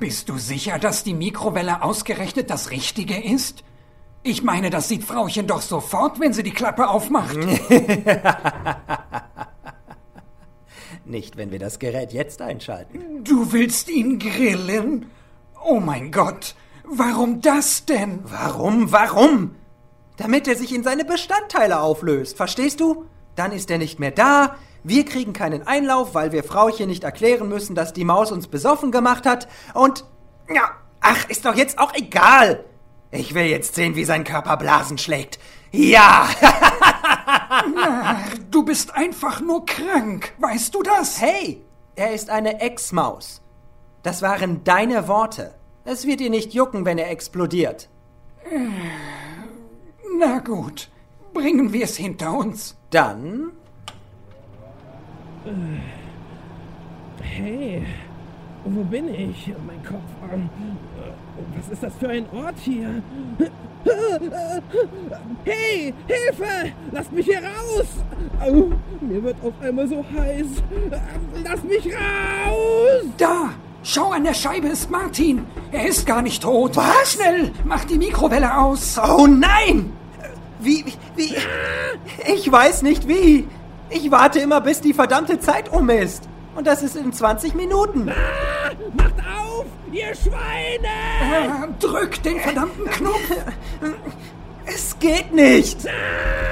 Bist du sicher, dass die Mikrowelle ausgerechnet das Richtige ist? Ich meine, das sieht Frauchen doch sofort, wenn sie die Klappe aufmacht. Nicht, wenn wir das Gerät jetzt einschalten. Du willst ihn grillen? Oh mein Gott, warum das denn? Warum? Damit er sich in seine Bestandteile auflöst, verstehst du? Dann ist er nicht mehr da, wir kriegen keinen Einlauf, weil wir Frauchen nicht erklären müssen, dass die Maus uns besoffen gemacht hat und... Ja, ach, ist doch jetzt auch egal. Ich will jetzt sehen, wie sein Körper Blasen schlägt. Ja! Ach, du bist einfach nur krank, weißt du das? Hey, er ist eine Ex-Maus. Das waren deine Worte. Es wird dir nicht jucken, wenn er explodiert. Na gut, bringen wir es hinter uns. Dann... Hey, wo bin ich? Mein Kopf. Was ist das für ein Ort hier? Hey, Hilfe! Lasst mich hier raus! Au, mir wird auf einmal so heiß. Lass mich raus! Da! Schau, an der Scheibe ist Martin. Er ist gar nicht tot. Was? Schnell, mach die Mikrowelle aus. Oh nein! Wie? Ich weiß nicht wie. Ich warte immer, bis die verdammte Zeit um ist. Und das ist in 20 Minuten. Macht auf, ihr Schweine! Drück den verdammten Knopf. Es geht nicht.